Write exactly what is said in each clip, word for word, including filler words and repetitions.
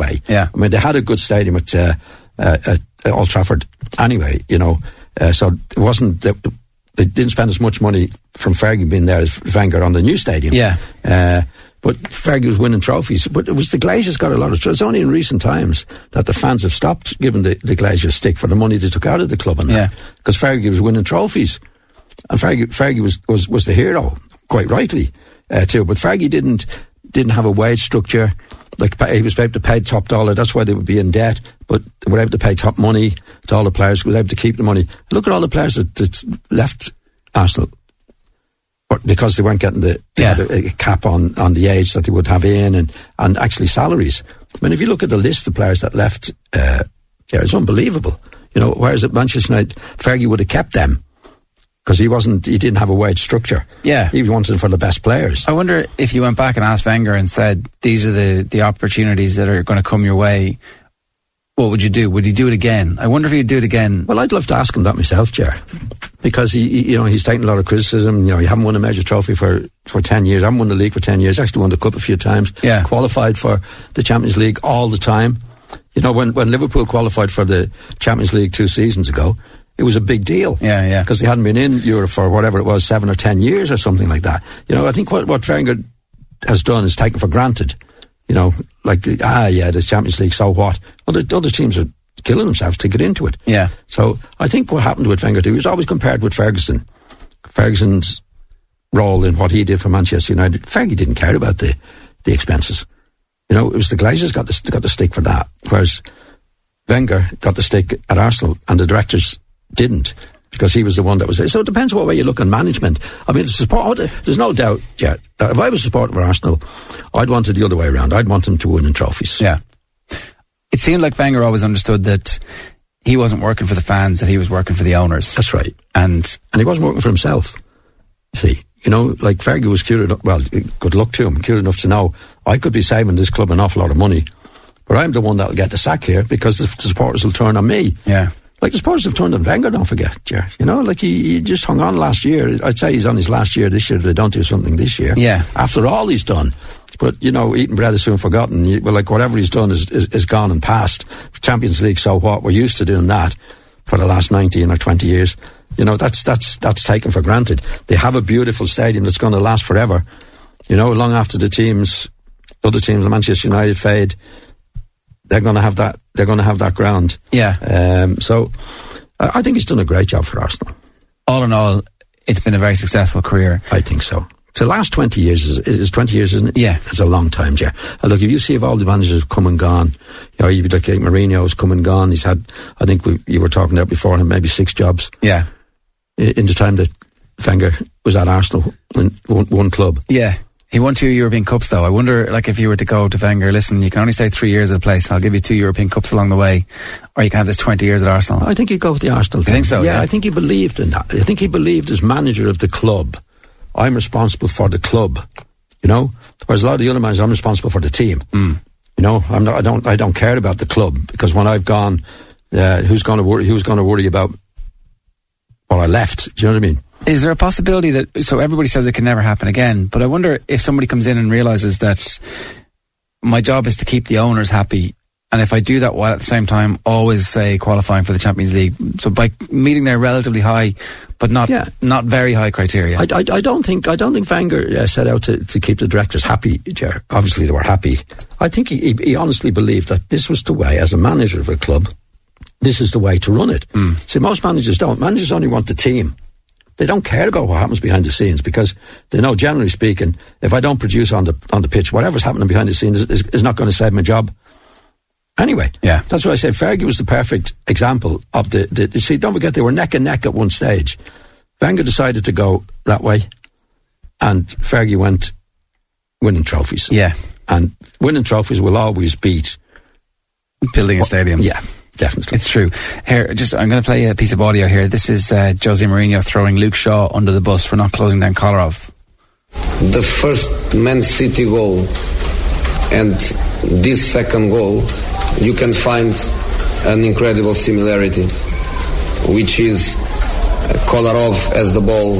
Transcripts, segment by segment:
anyway. Yeah. I mean, they had a good stadium at, uh, uh, at Old Trafford anyway, you know. Uh, so it wasn't, they, they didn't spend as much money from Fergie being there as Wenger on the new stadium. Yeah. Uh, but Fergie was winning trophies. But it was the Glazers got a lot of... It's only in recent times that the fans have stopped giving the, the Glazers stick for the money they took out of the club and that. Because Fergie was winning trophies. And Fergie, Fergie was, was, was the hero, quite rightly, uh, too. But Fergie didn't didn't have a wage structure. Like, he was able to pay top dollar. That's why they would be in debt. But they were able to pay top money to all the players. He was able to keep the money. Look at all the players that, that left Arsenal. Because they weren't getting the yeah. had a, a cap on, on the age that they would have in and, and actually salaries. I mean, if you look at the list of players that left, uh, yeah, it's unbelievable. You know, whereas at Manchester United, Fergie would have kept them because he wasn't, he didn't have a wage structure. Yeah. He wanted them for the best players. I wonder if you went back and asked Wenger and said, these are the, the opportunities that are going to come your way, what would you do? Would you do it again? I wonder if you'd do it again. Well, I'd love to ask him that myself, Ger. Because he, he, you know, he's taken a lot of criticism. You know, you haven't won a major trophy for, for ten years. I haven't won the league for ten years. Actually won the cup a few times. Yeah. Qualified for the Champions League all the time. You know, when, when Liverpool qualified for the Champions League two seasons ago, it was a big deal. Yeah, yeah. Because they hadn't been in Europe for whatever it was, seven or ten years or something like that. You know, I think what, what Wenger has done is taken for granted. You know, like, ah, yeah, there's Champions League, so what? Other, other teams are killing themselves to get into it. Yeah. So I think what happened with Wenger too, he was always compared with Ferguson. Ferguson's role in what he did for Manchester United. Fergie didn't care about the, the expenses. You know, it was the Glazers got the, got the stick for that, whereas Wenger got the stick at Arsenal and the directors didn't, because he was the one that was there. So it depends what way you look on management. I mean, support, there's no doubt, yeah, that if I was a supporter of Arsenal, I'd want it the other way around. I'd want them to win in trophies. Yeah. It seemed like Wenger always understood that he wasn't working for the fans, that he was working for the owners. That's right. And and he wasn't working for himself. See, you know, like Fergie was cute enough, well, good luck to him, cute enough to know, I could be saving this club an awful lot of money, but I'm the one that'll get the sack here because the supporters will turn on me. Yeah. Like the supporters have turned on Wenger, don't forget, Ger. You know, like he, he just hung on last year. I'd say he's on his last year this year if they don't do something this year. Yeah. After all he's done. But, you know, eating bread is soon forgotten. You, well, like, whatever he's done is, is, is gone and past. Champions League, so what? We're used to doing that for the last nineteen or twenty years. You know, that's that's that's taken for granted. They have a beautiful stadium that's going to last forever. You know, long after the teams, other teams, the Manchester United fade, they're going to have that, they're going to have that ground. Yeah. Um, so, I, I think he's done a great job for Arsenal. All in all, it's been a very successful career. I think so. The last twenty years is, is twenty years, isn't it? Yeah. It's a long time, Ger. And look, if you see if all the managers have come and gone, you know, you'd like, like Mourinho's come and gone. He's had, I think we, you were talking about before, maybe six jobs. Yeah. In, in the time that Wenger was at Arsenal, in one, one club. Yeah. He won two European Cups, though. I wonder, like, if you were to go to Wenger, listen, you can only stay three years at a place. I'll give you two European Cups along the way. Or you can have this twenty years at Arsenal. I think he'd go with the Arsenal thing. You think so? Yeah, yeah, I think he believed in that. I think he believed as manager of the club, I'm responsible for the club, you know. Whereas a lot of the other managers, I'm responsible for the team. Mm. You know, I'm not. I don't. I don't care about the club because when I've gone, uh, who's going to worry? Who's going to worry about what I left? Do you know what I mean? Is there a possibility that? So everybody says it can never happen again, but I wonder if somebody comes in and realizes that my job is to keep the owners happy. And if I do that while at the same time always say qualifying for the Champions League, so by meeting their relatively high, but not yeah. not very high criteria. I, I, I don't think I don't think Wenger uh, set out to, to keep the directors happy. Ger. Obviously they were happy. I think he, he, he honestly believed that this was the way, as a manager of a club, this is the way to run it. Mm. See, most managers don't. Managers only want the team. They don't care about what happens behind the scenes because they know, generally speaking, if I don't produce on the on the pitch, whatever's happening behind the scenes is, is, is not going to save my job. Anyway, yeah, that's why I say Fergie was the perfect example of the, the, the... See, don't forget, they were neck and neck at one stage. Wenger decided to go that way, and Fergie went winning trophies. Yeah. And winning trophies will always beat... building a stadium. Yeah, definitely. It's true. Here, just I'm going to play a piece of audio here. This is uh, Jose Mourinho throwing Luke Shaw under the bus for not closing down Kolarov. The first Man City goal and this second goal, you can find an incredible similarity, which is Kolarov has the ball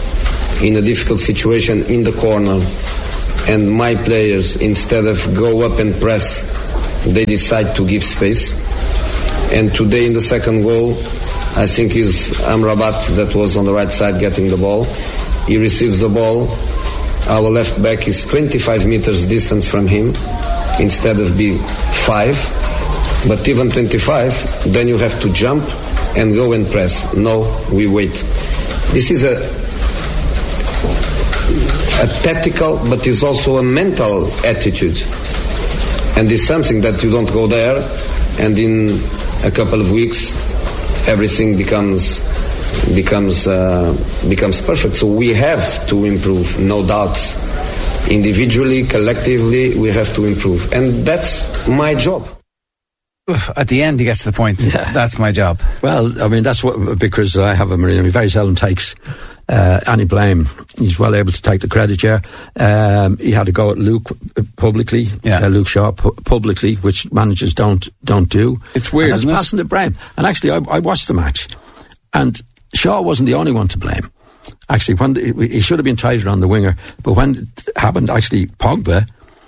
in a difficult situation in the corner, and my players, instead of go up and press they decide to give space. And today in the second goal, I think is Amrabat that was on the right side getting the ball. He receives the ball. Our left back is twenty-five meters distance from him instead of being five. But even twenty-five, then you have to jump and go and press. No, we wait. This is a, a tactical, but is also a mental attitude. And it's something that you don't go there, and in a couple of weeks, everything becomes becomes uh, becomes perfect. So we have to improve, no doubt. Individually, collectively, we have to improve, and that's my job. At the end, he gets to the point. Yeah. That's my job. Well, I mean, that's what because I have a Mourinho. He very seldom takes uh, any blame. He's well able to take the credit. Yeah, um, he had to go at Luke publicly. Yeah, uh, Luke Shaw pu- publicly, which managers don't don't do. It's weird. And that's passing the blame. And actually, I, I watched the match, and Shaw wasn't the only one to blame. Actually, when the, he should have been tighter on the winger, but when it happened, actually, Pogba,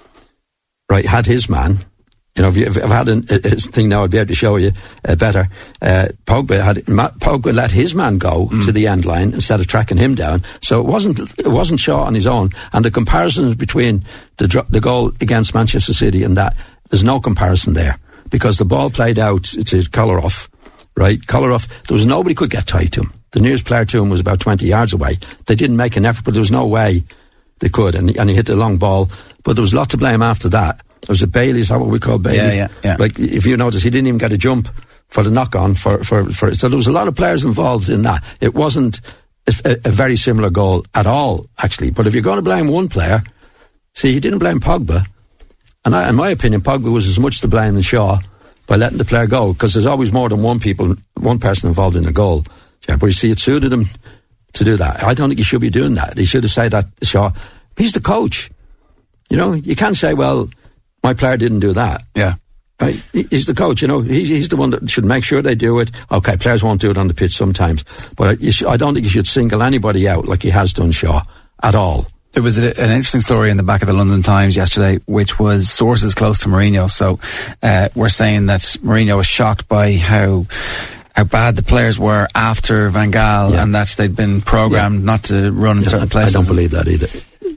right, had his man. You know, if, you, if I've had a, a thing now, I'd be able to show you uh, better. Uh, Pogba had Pogba let his man go mm. to the end line instead of tracking him down. So it wasn't it wasn't Shaw on his own. And the comparisons between the the goal against Manchester City and that, there's no comparison there because the ball played out to Kolarov, right? Kolarov, there was nobody could get tight to him. The nearest player to him was about twenty yards away. They didn't make an effort, but there was no way they could. And, and he hit the long ball. But there was a lot to blame after that. There was a Bailey, is that what we call Bailey? Yeah, yeah, yeah. Like, if you notice, he didn't even get a jump for the knock-on. For, for, for So there was a lot of players involved in that. It wasn't a, a very similar goal at all, actually. But if you're going to blame one player, see, he didn't blame Pogba. And I, in my opinion, Pogba was as much to blame as Shaw by letting the player go, because there's always more than one people, one person involved in a goal. Yeah, but you see, it suited him to do that. I don't think he should be doing that. He should have said that, Shaw. He's the coach. You know, you can't say, well, my player didn't do that. Yeah. Right? He's the coach, you know. He's, he's the one that should make sure they do it. Okay, players won't do it on the pitch sometimes. But you sh- I don't think you should single anybody out like he has done, Shaw, at all. There was a, an interesting story in the back of the London Times yesterday, which was sources close to Mourinho. So uh, we're saying that Mourinho was shocked by how how bad the players were after Van Gaal yeah. and that they'd been programmed yeah. not to run in yeah, certain places. I don't believe that either.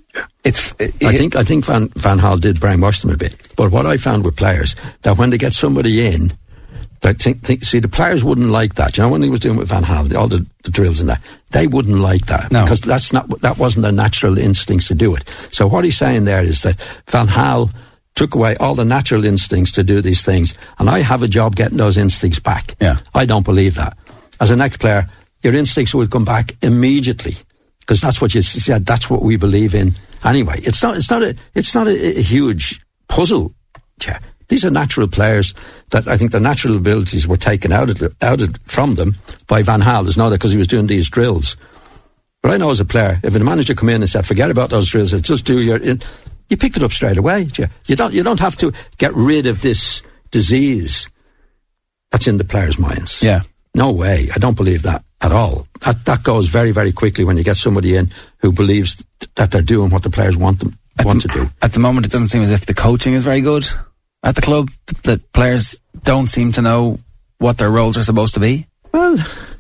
It's. It, I think I think Van Van Gaal did brainwash them a bit. But what I found with players that when they get somebody in, that think, think see the players wouldn't like that. You know, when he was doing with Van Gaal, all the, the drills and that, they wouldn't like that no. because that's not that wasn't their natural instincts to do it. So what he's saying there is that Van Gaal took away all the natural instincts to do these things, and I have a job getting those instincts back. Yeah, I don't believe that. As an ex-player, your instincts would come back immediately because that's what you said. That's what we believe in. Anyway, it's not. It's not a. It's not a, a huge puzzle. Yeah. These are natural players that I think the natural abilities were taken out of the, out of, from them by Van Gaal. There's no that because he was doing these drills. But I know as a player, if a manager come in and said, "Forget about those drills, just do your," you pick it up straight away. Yeah. You don't. You don't have to get rid of this disease that's in the players' minds. Yeah. No way. I don't believe that at all. That that goes very, very quickly when you get somebody in who believes th- that they're doing what the players want them at want the, to do. At the moment, it doesn't seem as if the coaching is very good at the club. That players don't seem to know what their roles are supposed to be. Well,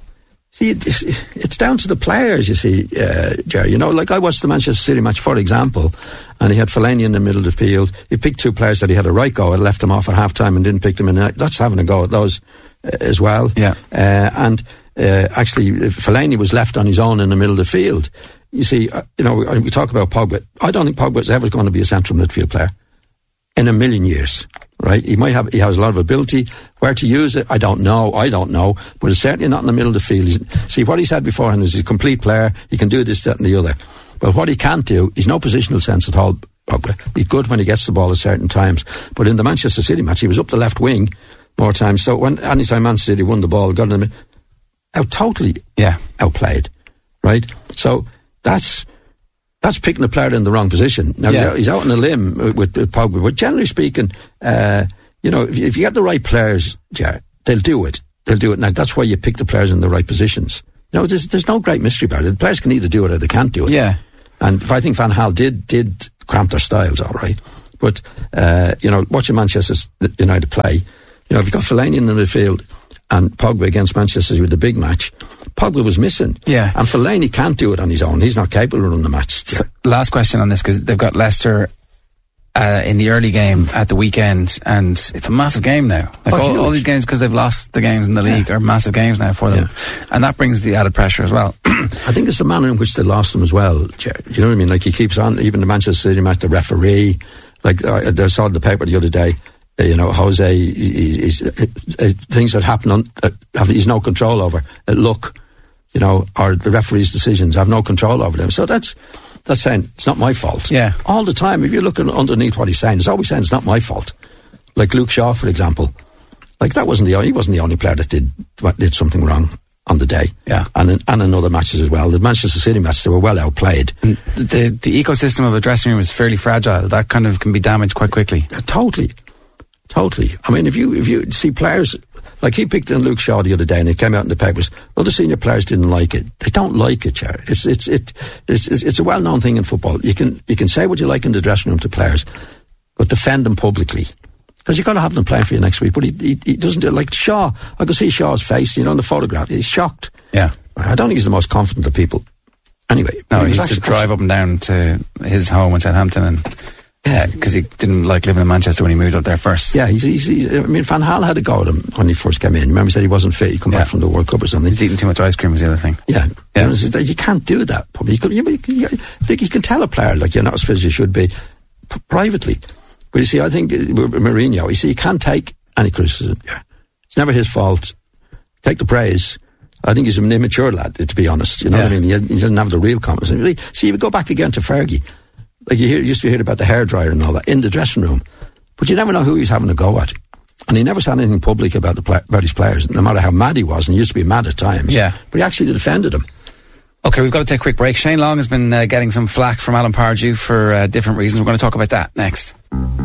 see, it's, it's down to the players, you see, uh, Jerry. You know, like I watched the Manchester City match, for example, and he had Fellaini in the middle of the field. He picked two players that he had a right go and left them off at half-time and didn't pick them in. That's having a go at those uh, as well. Yeah. Uh, and uh, actually, Fellaini was left on his own in the middle of the field. You see, uh, you know, we, we talk about Pogba. I don't think Pogba is ever going to be a central midfield player in a million years. Right, he might have. He has a lot of ability. Where to use it, I don't know. I don't know. But it's certainly not in the middle of the field. He's, see, what he's had beforehand is he's a complete player. He can do this, that, and the other. But what he can't do, he's no positional sense at all. He's good when he gets the ball at certain times. But in the Manchester City match, he was up the left wing more times. So when anytime Manchester City won the ball, got him out totally yeah. outplayed. Right. So that's. That's picking a player in the wrong position. Now, yeah. he's, out, he's out on a limb with, with Pogba, but generally speaking, uh, you know, if you, if you get the right players, yeah, they'll do it. They'll do it. Now, that's why you pick the players in the right positions. You know, there's, there's no great mystery about it. The players can either do it or they can't do it. Yeah. And if I think Van Gaal did, did cramp their styles, all right. But, uh, you know, watching Manchester United play, you know, if you've got Fellaini in the midfield and Pogba against Manchester with the big match, Pogba was missing. Yeah. And Fellaini can't do it on his own. He's not capable of running the match. So, last question on this, because they've got Leicester uh, in the early game at the weekend, and it's a massive game now. Like oh, all, all these games, because they've lost the games in the league, yeah. are massive games now for them. Yeah. And that brings the added pressure as well. I think it's the manner in which they lost them as well. You know what I mean? Like, he keeps on, even the Manchester City match, the referee, like, I, I saw in the paper the other day, uh, you know, Jose, he, he's, uh, uh, things that happen on, uh, he's no control over. Uh, look, you know, or the referee's decisions, I have no control over them. So that's, that's saying it's not my fault. Yeah. All the time, if you're looking underneath what he's saying, he's always saying it's not my fault. Like Luke Shaw, for example. Like, that wasn't the only, he wasn't the only player that did, did something wrong on the day. Yeah. And in, and in other matches as well. The Manchester City match, they were well outplayed. And the, the ecosystem of a dressing room is fairly fragile. That kind of can be damaged quite quickly. Uh, totally. Totally. I mean, if you, if you see players, like he picked in Luke Shaw the other day and it came out in the papers, other senior players didn't like it. They don't like it, Chair. It's, it's, it, it's, it's, it's a well-known thing in football. You can, you can say what you like in the dressing room to players, but defend them publicly. Because you've got to have them playing for you next week. But he, he, he doesn't do it. Like Shaw, I could see Shaw's face, you know, in the photograph. He's shocked. Yeah. I don't think he's the most confident of people. Anyway. No, he, he used to drive up and down to his home in Southampton, and yeah, because he didn't like living in Manchester when he moved up there first. Yeah, he's, he's, he's, I mean, Van Gaal had a go at him when he first came in. Remember, he said he wasn't fit. He'd come yeah. back from the World Cup or something. He's eating too much ice cream was the other thing. Yeah. yeah. You, know, you can't do that. Probably. You, could, you, you, you, you can tell a player, like, you're not as fit as you should be, p- privately. But you see, I think with Mourinho, you see, he can't take any criticism. Yeah. It's never his fault. Take the praise. I think he's an immature lad, to be honest. You know yeah. what I mean? He, he doesn't have the real confidence. See, you go back again to Fergie. Like, you hear, you used to hear about the hairdryer and all that in the dressing room. But you never know who he's having a go at. And he never said anything public about, the play, about his players, no matter how mad he was. And he used to be mad at times. Yeah. But he actually defended them. Okay, we've got to take a quick break. Shane Long has been uh, getting some flack from Alan Pardew for uh, different reasons. We're going to talk about that next.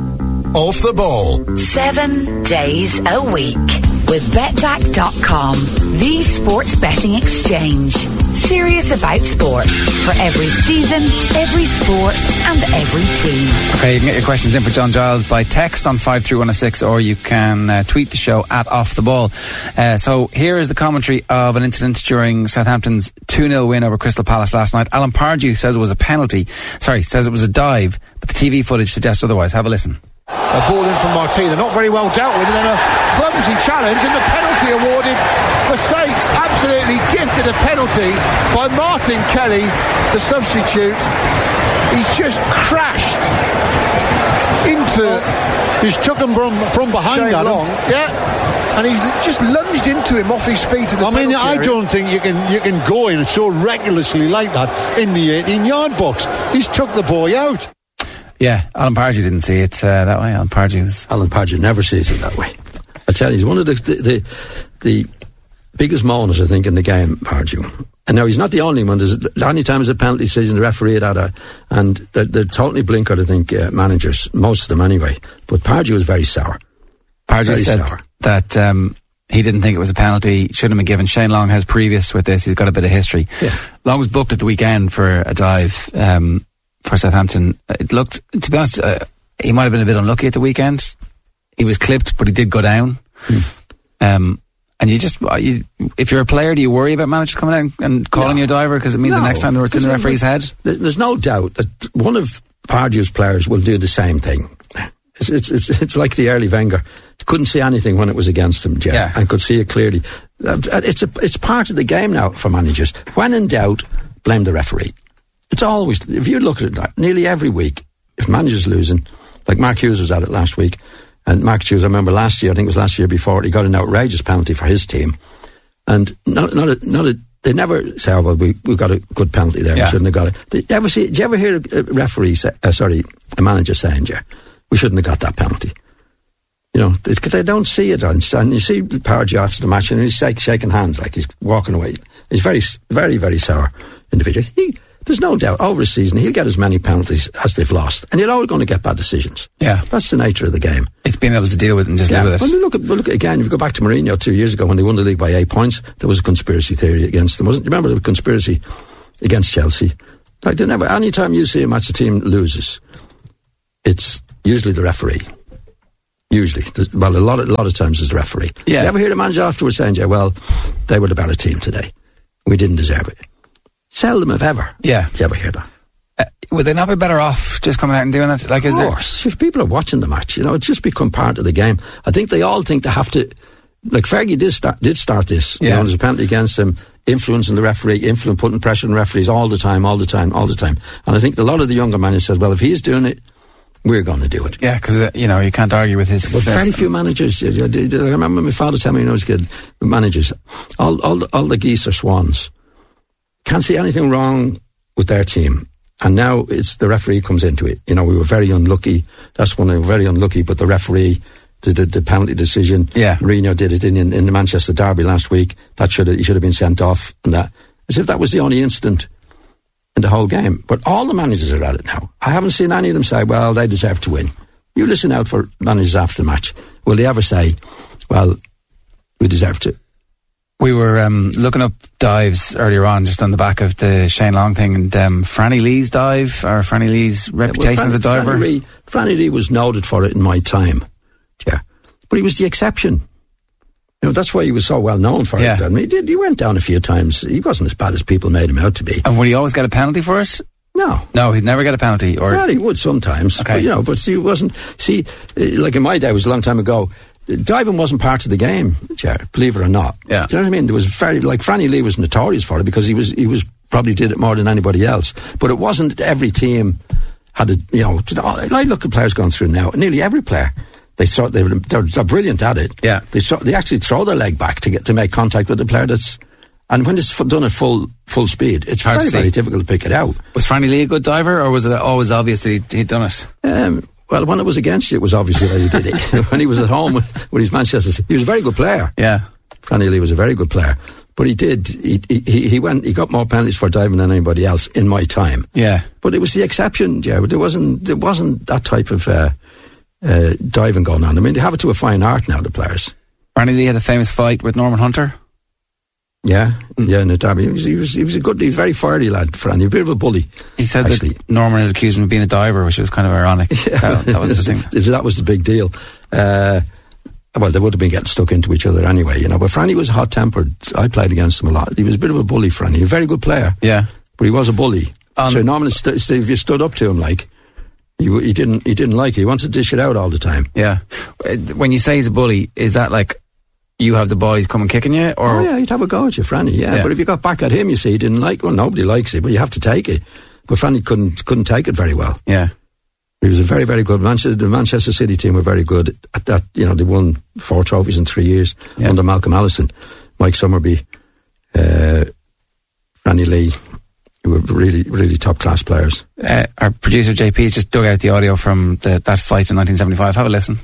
Off the ball. Seven days a week with betdaq dot com, the sports betting exchange. Serious about sports for every season, every sport and every team. Okay, you can get your questions in for John Giles by text on five three one oh six, or you can uh, tweet the show at Off the Ball. Uh, so here is the commentary of an incident during Southampton's two nil win over Crystal Palace last night. Alan Pardew says it was a penalty. Sorry, says it was a dive, but the T V footage suggests otherwise. Have a listen. A ball in from Martina, not very well dealt with, and then a clumsy challenge, and the penalty awarded for Saints. Absolutely gifted a penalty by Martin Kelly, the substitute. He's just crashed into... Uh, he's took him from, from behind Shane Long. Yeah. And he's just lunged into him off his feet. In the I mean, I area. don't think you can you can go in so recklessly like that in the eighteen-yard box. He's took the boy out. Yeah, Alan Pardew didn't see it uh, that way. Alan Pardew was... Alan Pardew never sees it that way. I tell you, he's one of the the, the, the biggest moaners, I think, in the game, Pardew. And now, he's not the only one. There's any time there's a penalty decision, the referee had a... And they're, they're totally blinkered, I think, uh, managers. Most of them, anyway. But Pardew was very sour. Pardew very said sour. that um, he didn't think it was a penalty. Shouldn't have been given. Shane Long has previous with this. He's got a bit of history. Yeah. Long was booked at the weekend for a dive... Um, for Southampton. It looked, to be honest, uh, he might have been a bit unlucky at the weekend. He was clipped, but he did go down. Mm. Um, and you just, you, if you're a player, do you worry about managers coming out and, and calling no. you a diver? Because it means no, the next time it's in the referee's head? There's no doubt that one of Pardew's players will do the same thing. It's, it's, it's, it's like the early Wenger. He couldn't see anything when it was against him, Jeff, yeah. and could see it clearly. It's, a, it's part of the game now for managers. When in doubt, blame the referee. It's always, if you look at it, like, nearly every week, if manager's losing, like Mark Hughes was at it last week, and Mark Hughes, I remember last year, I think it was last year before, he got an outrageous penalty for his team. And not, not a, not a, they never say, oh, well, we, we got a good penalty there, yeah. we shouldn't have got it. Did you ever see, did you ever hear a referee, say, uh, sorry, a manager saying, yeah, we shouldn't have got that penalty? You know, they, they don't see it. And you see Pardew after the match, and he's shake, shaking hands like he's walking away. He's very, very, very sour individual. He, There's no doubt, over a season, he'll get as many penalties as they've lost. And you're always going to get bad decisions. Yeah. That's the nature of the game. It's being able to deal with it and just yeah. live with it. Well, look, at, look at, again, if you go back to Mourinho two years ago when they won the league by eight points, there was a conspiracy theory against them, wasn't there? Remember the conspiracy against Chelsea? Like, they never, any time you see a match, a team loses, it's, usually the referee. Usually. Well, a lot of, a lot of times it's the referee. Yeah. You ever hear the manager afterwards saying, yeah, well, they were the better team today. We didn't deserve it. Seldom if ever. Yeah. You ever hear that? Uh, would they not be better off just coming out and doing that? Like, is of course. There... If people are watching the match, you know, it's just become part of the game. I think they all think they have to... Like, Fergie did start, did start this. Yeah. You know, there's a penalty against him, influencing the referee, influence, putting pressure on referees all the time, all the time, all the time. And I think a lot of the younger managers said, well, if he's doing it, we're going to do it. Yeah, because, uh, you know, you can't argue with his But success. very few managers... I remember my father telling me when I was a kid, managers, all, all, the, all the geese are swans. Can't see anything wrong with their team. And now it's the referee comes into it. You know, we were very unlucky. That's when we were very unlucky, but the referee... The, the, the penalty decision. Yeah. Mourinho did it in, in, in the Manchester derby last week. That should have, he should have been sent off, and that, as if that was the only incident in the whole game. But all the managers are at it now. I haven't seen any of them say, well, they deserve to win. You listen out for managers after the match. Will they ever say, well, we deserve to? We were um, looking up dives earlier on, just on the back of the Shane Long thing, and um, Franny Lee's dive, or Franny Lee's reputation yeah, well, Fran- as a diver. Franny Lee, Franny Lee was noted for it in my time. Yeah, but he was the exception. You know, that's why he was so well known for yeah. it. I mean, he did. He went down a few times. He wasn't as bad as people made him out to be. And would he always get a penalty for it? No, no, he'd never get a penalty. Or well, he would sometimes. Okay, but, you know, but he wasn't. See, like in my day, it was a long time ago. Diving wasn't part of the game, Ger, believe it or not. Yeah, do you know what I mean? There was very like Franny Lee was notorious for it because he was he was probably did it more than anybody else. But it wasn't every team had a you know. I look at players going through now. Nearly every player. They throw, they, they're, they're brilliant at it. Yeah. They throw, they actually throw their leg back to get to make contact with the player that's, and when it's done at full full speed, it's hard very, very difficult to pick it out. Was Franny Lee a good diver, or was it always obvious that he'd, he'd done it? Um, well, when it was against you, it was obvious that he did it. When he was at home with, with his Manchester, he was a very good player. Yeah. Franny Lee was a very good player. But he did, he, he, he went, he got more penalties for diving than anybody else in my time. Yeah. But it was the exception, yeah. There wasn't, there wasn't that type of, uh, Uh, diving going on. I mean, they have it to a fine art now, the players. Franny Lee had a famous fight with Norman Hunter. Yeah, mm. yeah, in the derby. He was, he was, he was a good, he was a very fiery lad, Franny, a bit of a bully. He said actually. that Norman had accused him of being a diver, which was kind of ironic. Yeah. That, that was the thing. That was the big deal. Uh, well, they would have been getting stuck into each other anyway, you know, but Franny was hot-tempered. I played against him a lot. He was a bit of a bully, Franny. A very good player. Yeah. But he was a bully. Um, so normally, st- st- if you stood up to him, like, He, he didn't. He didn't like it. He wanted to dish it out all the time. Yeah. When you say he's a bully, is that like you have the ball, he's coming kicking you, or? Oh yeah, he'd have a go at you, Franny. Yeah. yeah. But if you got back at him, you see, he didn't like. Well, nobody likes it, but you have to take it. But Franny couldn't couldn't take it very well. Yeah. He was a very very good Manchester. The Manchester City team were very good at that. You know, they won four trophies in three years yeah. under Malcolm Allison, Mike Summerby, uh, Franny Lee. Were really, really top-class players. Uh, our producer J P just dug out the audio from the, that fight in nineteen seventy-five. Have a listen.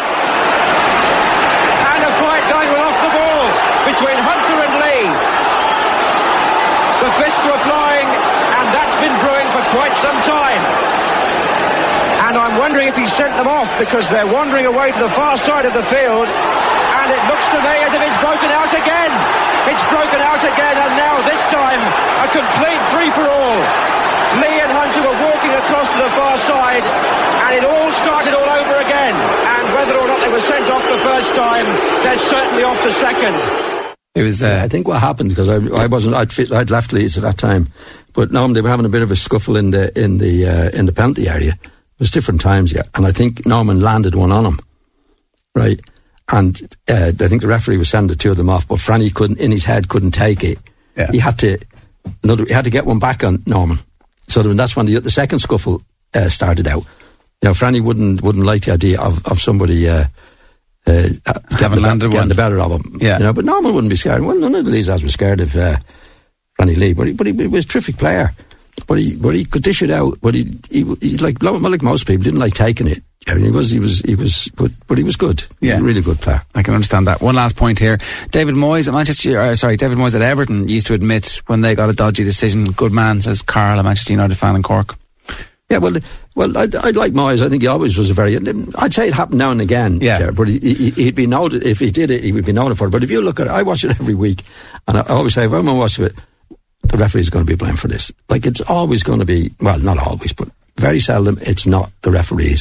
And a fight going well off the ball between Hunter and Lee. The fists were flying, and that's been brewing for quite some time. And I'm wondering if he sent them off because they're wandering away to the far side of the field. And it looks to me as if it's broken out again. It's broken out again, and now this time a complete free-for-all. Lee and Hunter were walking across to the far side, and it all started all over again. And whether or not they were sent off the first time, they're certainly off the second. It was. Uh, yeah, I think what happened because I, I wasn't. I'd, fit, I'd left Leeds at that time, but no, they were having a bit of a scuffle in the in the uh, in the penalty area. It was different times, yeah, and I think Norman landed one on him, right. And uh, I think the referee was sending the two of them off, but Franny couldn't, in his head, couldn't take it. Yeah. He had to, another, he had to get one back on Norman. So that's when the, the second scuffle uh, started out. You know, Franny wouldn't wouldn't like the idea of of somebody uh, uh, having landed getting one, the better of him. Yeah. You know, but Norman wouldn't be scared. Well, none of the Leeds lads were scared of uh, Franny Lee, but he, but he, he was a terrific player. But he, but he could dish it out. But he, he, he like, like most people, didn't like taking it. I mean, he was, he was, he was, but, but he was good. He yeah, was a really good player. I can understand that. One last point here: David Moyes at Manchester, uh, sorry, David Moyes at Everton used to admit when they got a dodgy decision. Good man, says Carl, a Manchester United fan in Cork. Yeah, well, well, I'd, I'd like Moyes. I think he always was a very. I'd say it happened now and again. Yeah, Jared, but he, he, he'd be noted if he did it. He would be noted for it. But if you look at it, I watch it every week, and I always say if I'm going to watch it, the referee is going to be blamed for this. Like it's always going to be. Well, not always, but very seldom. It's not the referee's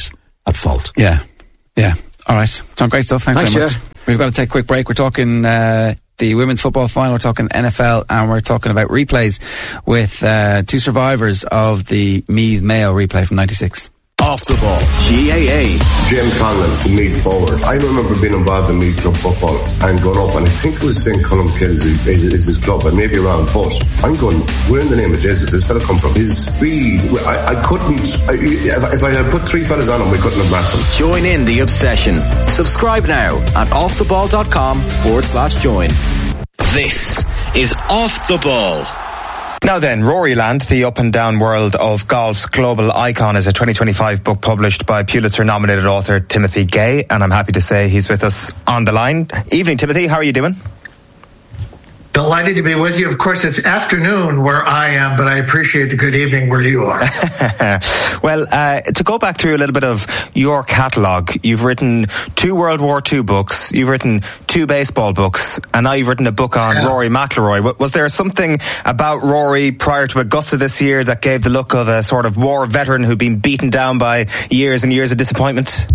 at fault. Yeah, yeah. All right. Some great stuff. Thanks, Thanks very much. yeah. We've got to take a quick break. We're talking uh, the women's football final, we're talking N F L, and we're talking about replays with uh, two survivors of the Meath Mayo replay from ninety-six. Off the Ball, G A A. James Conlon, Meath forward. I remember being involved in Meath club football and going up, and I think it was Saint Columkills is, is his club, and maybe around, but I'm going, where in the name of Jesus this fella come from? His speed, I, I couldn't, I, if, if I had put three fellas on him, we couldn't have matched him. Join in the obsession. Subscribe now at offtheball.com forward slash join. This is Off the Ball. Now then, Rory Land, the up and down world of golf's global icon, is a twenty twenty-five book published by Pulitzer-nominated author Timothy Gay, and I'm happy to say he's with us on the line. Evening, Timothy. How are you doing? Delighted to be with you. Of course, it's afternoon where I am, but I appreciate the good evening where you are. Well, uh, to go back through a little bit of your catalogue, you've written two World War Two books, you've written two baseball books, and now you've written a book on yeah. Rory McIlroy. Was there something about Rory prior to Augusta this year that gave the look of a sort of war veteran who'd been beaten down by years and years of disappointment?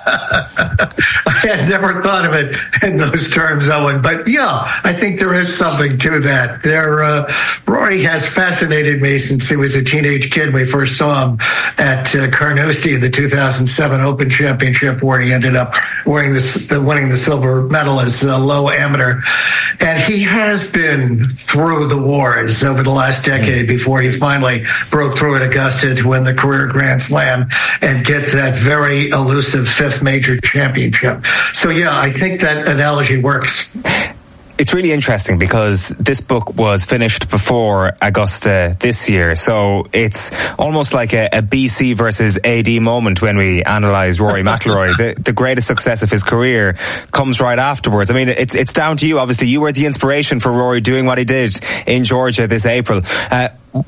I had never thought of it in those terms, Owen, but yeah, I think there is something to that. There, uh, Rory has fascinated me since he was a teenage kid. We first saw him at uh, Carnoustie in the two thousand seven Open Championship, where he ended up wearing the, uh, winning the silver medal as a low amateur. And he has been through the wars over the last decade before he finally broke through at Augusta to win the career Grand Slam and get that very elusive fifth major championship. So yeah, I think that analogy works. It's really interesting because this book was finished before Augusta this year, so it's almost like a, a B C versus A D moment when we analyse Rory McIlroy. the, the greatest success of his career comes right afterwards. I mean, it's it's down to you. Obviously, you were the inspiration for Rory doing what he did in Georgia this April. Uh,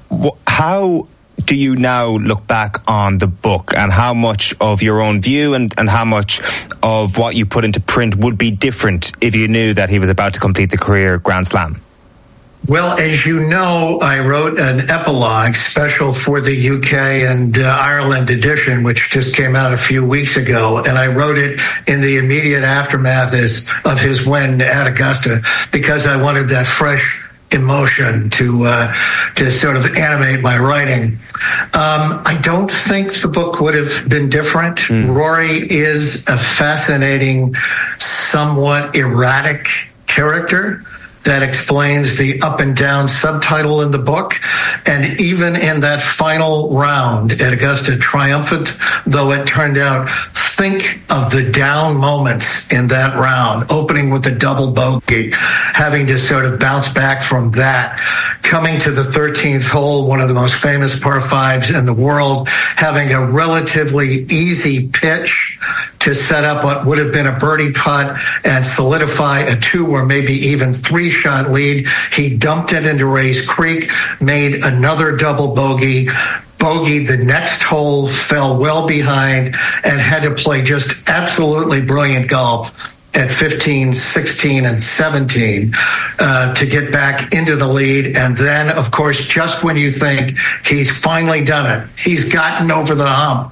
how do you now look back on the book, and how much of your own view and, and how much of what you put into print would be different if you knew that he was about to complete the career Grand Slam? Well, as you know, I wrote an epilogue special for the U K and uh, Ireland edition, which just came out a few weeks ago, and I wrote it in the immediate aftermath is, of his win at Augusta, because I wanted that fresh emotion to uh, to sort of animate my writing. Um, I don't think the book would have been different. Mm. Rory is a fascinating, somewhat erratic character that explains the up and down subtitle in the book. And even in that final round at Augusta, triumphant though it turned out, think of the down moments in that round, opening with a double bogey, having to sort of bounce back from that, coming to the thirteenth hole, one of the most famous par fives in the world, having a relatively easy pitch to set up what would have been a birdie putt and solidify a two or maybe even three shot lead. He dumped it into Rays Creek, made another double bogey, bogeyed the next hole, fell well behind, and had to play just absolutely brilliant golf at fifteen, sixteen, and seventeen uh, to get back into the lead. And then, of course, just when you think he's finally done it, he's gotten over the hump,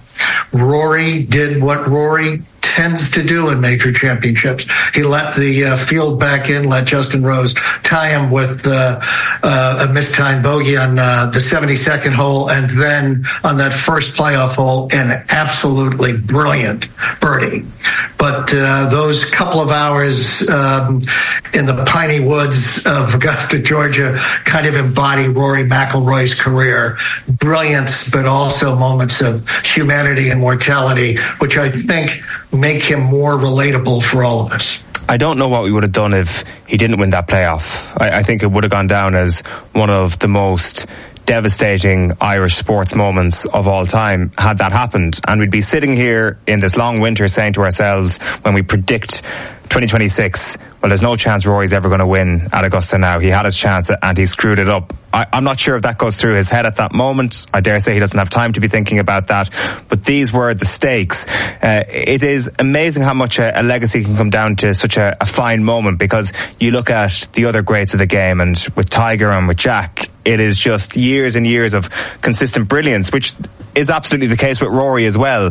Rory did what Rory tends to do in major championships. He let the uh, field back in, let Justin Rose tie him with uh, uh, a mistimed bogey on uh, the seventy-second hole, and then on that first playoff hole, an absolutely brilliant birdie. But uh, those couple of hours um, in the piney woods of Augusta, Georgia, kind of embody Rory McIlroy's career. Brilliance, but also moments of humanity and mortality, which I think make him more relatable for all of us. I don't know what we would have done if he didn't win that playoff. I, I think it would have gone down as one of the most devastating Irish sports moments of all time had that happened. And we'd be sitting here in this long winter saying to ourselves, when we predict twenty twenty-six, well, there's no chance Rory's ever going to win at Augusta now. He had his chance and he screwed it up. I, I'm not sure if that goes through his head at that moment. I dare say he doesn't have time to be thinking about that. But these were the stakes. Uh, it is amazing how much a, a legacy can come down to such a, a fine moment, because you look at the other greats of the game, and with Tiger and with Jack, it is just years and years of consistent brilliance, which is absolutely the case with Rory as well.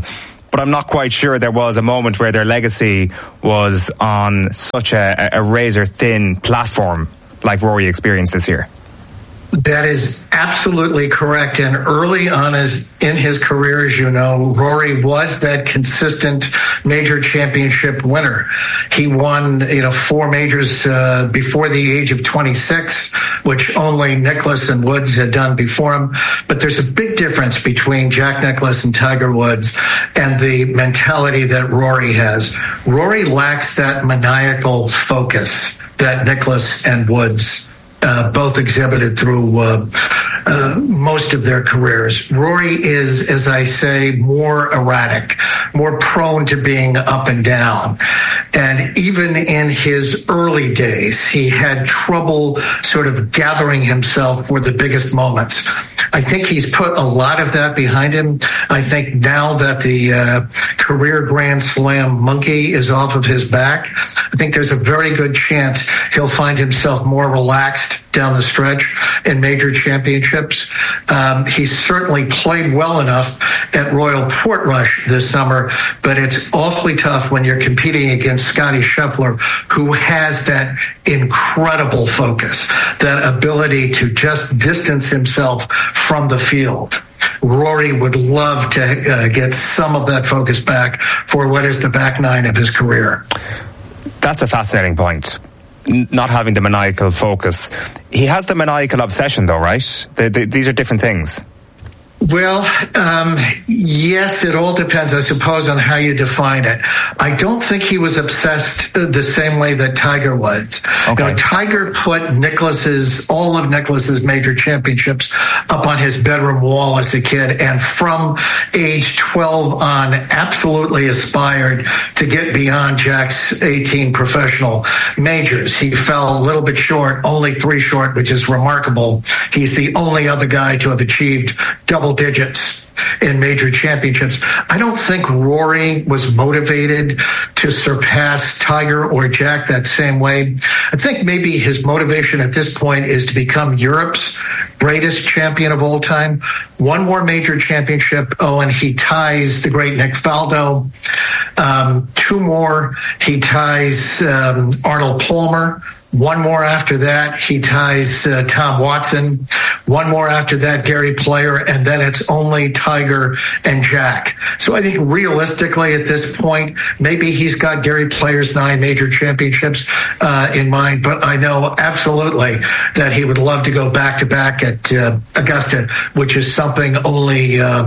but I'm not quite sure there was a moment where their legacy was on such a, a razor-thin platform like Rory experienced this year. That is absolutely correct. And early on his, in his career, as you know, Rory was that consistent major championship winner. He won, you know, four majors uh, before the age of twenty-six, which only Nicklaus and Woods had done before him. But there's a big difference between Jack Nicklaus and Tiger Woods and the mentality that Rory has. Rory lacks that maniacal focus that Nicklaus and Woods Uh, both exhibited through uh, uh, most of their careers. Rory is, as I say, more erratic, more prone to being up and down. And even in his early days, he had trouble sort of gathering himself for the biggest moments. I think he's put a lot of that behind him. I think now that the uh, career Grand Slam monkey is off of his back, I think there's a very good chance he'll find himself more relaxed down the stretch in major championships. Um, he certainly played well enough at Royal Portrush this summer, but it's awfully tough when you're competing against Scottie Scheffler, who has that incredible focus, that ability to just distance himself from the field. Rory would love to uh, get some of that focus back for what is the back nine of his career. That's a fascinating point. Not having the maniacal focus. He has the maniacal obsession, though, right? They, they, these are different things. Well, um, yes, it all depends, I suppose, on how you define it. I don't think he was obsessed the same way that Tiger was. Okay. You know, Tiger put Nicklaus's, all of Nicklaus's major championships up on his bedroom wall as a kid, and from age twelve on, absolutely aspired to get beyond Jack's eighteen professional majors. He fell a little bit short, only three short, which is remarkable. He's the only other guy to have achieved double digits in major championships. I don't think Rory was motivated to surpass Tiger or Jack that same way. I think maybe his motivation at this point is to become Europe's greatest champion of all time. One more major championship, oh, and he ties the great Nick Faldo. Um, two more, he ties um, Arnold Palmer. One more after that, he ties uh, Tom Watson. One more after that, Gary Player, and then it's only Tiger and Jack. So I think realistically at this point, maybe he's got Gary Player's nine major championships uh, in mind, but I know absolutely that he would love to go back-to-back at uh, Augusta, which is something only uh,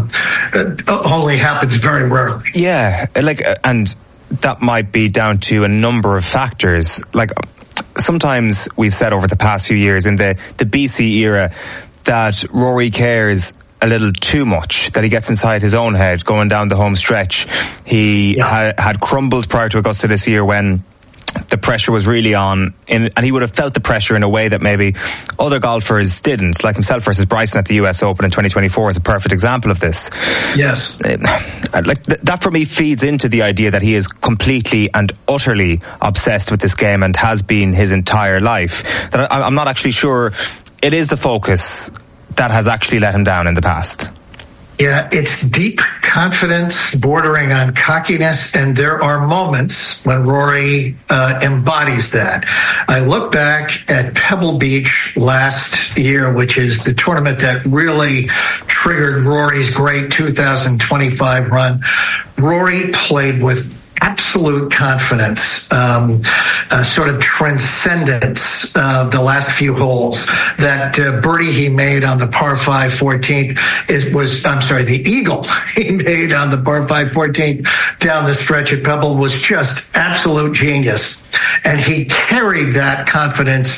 only happens very rarely. Yeah, like, and that might be down to a number of factors, like sometimes we've said over the past few years in the, the B C era that Rory cares a little too much, that he gets inside his own head going down the home stretch. He yeah. ha- had crumbled prior to Augusta this year when the pressure was really on, in, and he would have felt the pressure in a way that maybe other golfers didn't, like himself versus Bryson at the U S Open in twenty twenty-four is a perfect example of this. Yes. Like th- that for me feeds into the idea that he is completely and utterly obsessed with this game and has been his entire life. That I, I'm not actually sure it is the focus that has actually let him down in the past. Yeah, it's deep confidence bordering on cockiness, and there are moments when Rory uh, embodies that. I look back at Pebble Beach last year, which is the tournament that really triggered Rory's great two thousand twenty-five run. Rory played with absolute confidence, um, uh, sort of transcendence of uh, the last few holes. That uh, birdie he made on the par five fourteenth is, was, I'm sorry, the eagle he made on the par five fourteenth down the stretch at Pebble was just absolute genius. And he carried that confidence